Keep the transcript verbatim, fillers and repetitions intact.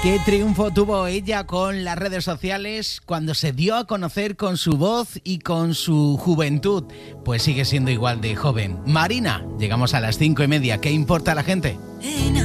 ¿Qué triunfo tuvo ella con las redes sociales cuando se dio a conocer con su voz y con su juventud? Pues sigue siendo igual de joven. Marina, llegamos a las cinco y media. ¿Qué importa a la gente?